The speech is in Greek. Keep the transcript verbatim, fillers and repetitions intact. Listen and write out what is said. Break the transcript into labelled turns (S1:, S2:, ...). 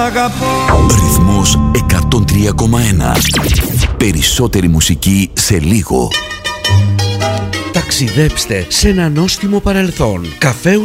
S1: αγαπώ.
S2: Ρυθμός εκατόν τρία κόμμα ένα. Περισσότερη μουσική σε λίγο.
S3: Ταξιδέψτε σε ένα νόστιμο παρελθόν. Καφέ